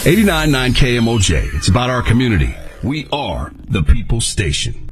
89.9 KMOJ. It's about our community. We are the People's Station.